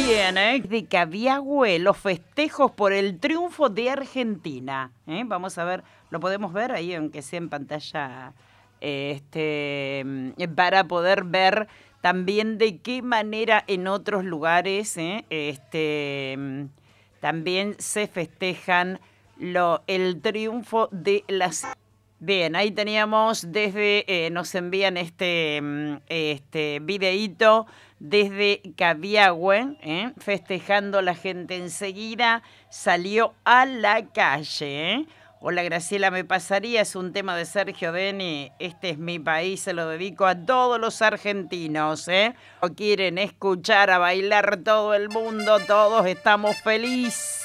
Bien, de Cabiagüe, los festejos por el triunfo de Argentina. Vamos a ver, lo podemos ver ahí, aunque sea en pantalla, para poder ver también de qué manera en otros lugares también se festejan el triunfo de las... Bien, ahí teníamos nos envían este videíto desde Cabiagüe, festejando la gente. Enseguida salió a la calle. Hola Graciela, me pasaría, es un tema de Sergio Deni. Este es mi país, se lo dedico a todos los argentinos. Lo quieren escuchar, a bailar todo el mundo, todos estamos felices.